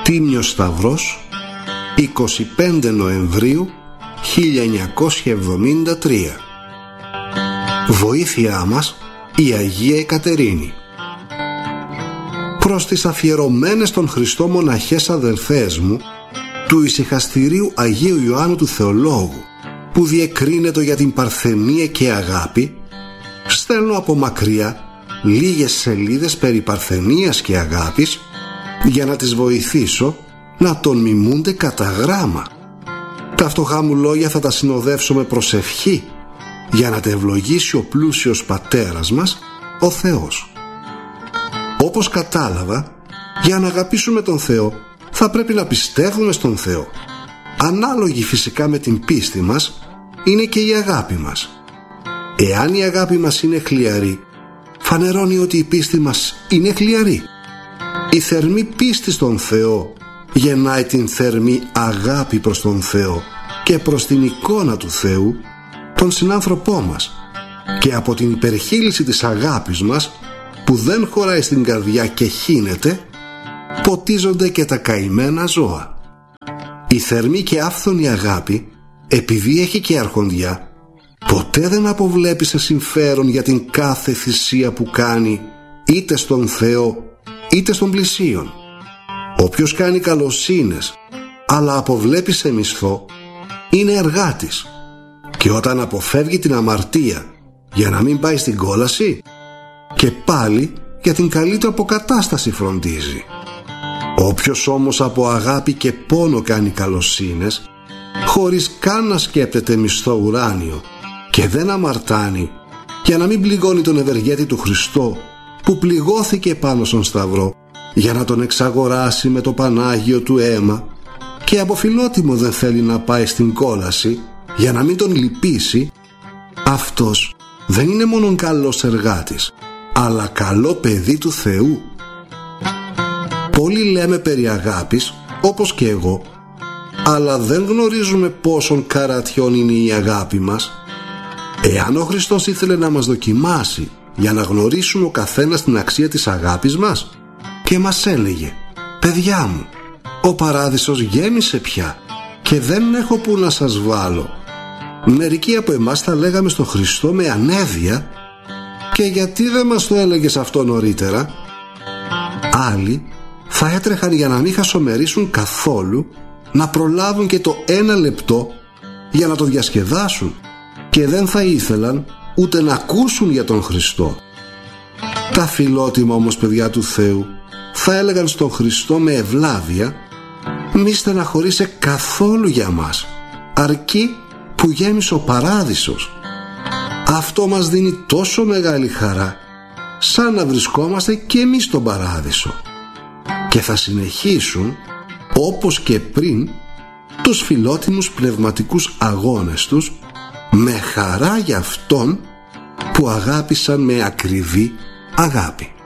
Τίμιος Σταυρός, 25 Νοεμβρίου 1973. Βοήθειά μας η Αγία Εκατερίνη. Προς τις αφιερωμένες των Χριστό μοναχές αδελφές μου του ησυχαστηρίου Αγίου Ιωάννου του Θεολόγου, που διεκρίνεται για την παρθενία και αγάπη, στέλνω από μακριά λίγες σελίδες περί παρθενίας και αγάπης για να τις βοηθήσω να τον μιμούνται κατά γράμμα. Τα φτωχά μου λόγια θα τα συνοδεύσω με προσευχή για να τα ευλογήσει ο πλούσιος Πατέρας μας, ο Θεός. Όπως κατάλαβα, για να αγαπήσουμε τον Θεό θα πρέπει να πιστεύουμε στον Θεό. Ανάλογη φυσικά με την πίστη μας είναι και η αγάπη μας. Εάν η αγάπη μας είναι χλιαρή, φανερώνει ότι η πίστη μας είναι χλιαρή. Η θερμή πίστη στον Θεό γεννάει την θερμή αγάπη προς τον Θεό και προς την εικόνα του Θεού, τον συνάνθρωπό μας, και από την υπερχείληση της αγάπης μας, που δεν χωράει στην καρδιά και χύνεται, ποτίζονται και τα καημένα ζώα. Η θερμή και άφθονη αγάπη, επειδή έχει και αρχοντιά, ποτέ δεν αποβλέπει σε συμφέρον για την κάθε θυσία που κάνει, είτε στον Θεό είτε στον πλησίον. Όποιος κάνει καλοσύνες αλλά αποβλέπει σε μισθό, είναι εργάτης, και όταν αποφεύγει την αμαρτία για να μην πάει στην κόλαση, και πάλι για την καλή του αποκατάσταση φροντίζει. Όποιος όμως από αγάπη και πόνο κάνει καλοσύνες, χωρίς καν να σκέπτεται μισθό ουράνιο, και δεν αμαρτάνει για να μην πληγώνει τον ευεργέτη του Χριστό, που πληγώθηκε πάνω στον Σταυρό για να τον εξαγοράσει με το Πανάγιο του αίμα, και από φιλότιμο δεν θέλει να πάει στην κόλαση για να μην τον λυπήσει, αυτός δεν είναι μόνον καλός εργάτης, αλλά καλό παιδί του Θεού. Πολλοί λέμε περί αγάπης, όπως και εγώ, αλλά δεν γνωρίζουμε πόσον καρατιών είναι η αγάπη μας. Εάν ο Χριστός ήθελε να μας δοκιμάσει για να γνωρίσουμε ο καθένας την αξία της αγάπης μας, και μας έλεγε: «Παιδιά μου, ο παράδεισος γέμισε πια και δεν έχω που να σας βάλω», μερικοί από εμάς θα λέγαμε στον Χριστό με ανέδεια: «Και γιατί δεν μας το έλεγες αυτό νωρίτερα?» Άλλοι θα έτρεχαν για να μην χασομερίσουν καθόλου, να προλάβουν και το 1 λεπτό για να το διασκεδάσουν, και δεν θα ήθελαν ούτε να ακούσουν για τον Χριστό. Τα φιλότιμα όμως παιδιά του Θεού θα έλεγαν στον Χριστό με ευλάβεια: «Μη στεναχωρείσαι καθόλου για μας, αρκεί που γέμισε ο παράδεισος». Αυτό μας δίνει τόσο μεγάλη χαρά, σαν να βρισκόμαστε και εμείς στον παράδεισο. Και θα συνεχίσουν, όπως και πριν, τους φιλότιμους πνευματικούς αγώνες τους, με χαρά για Αυτόν που αγάπησαν με ακριβή αγάπη.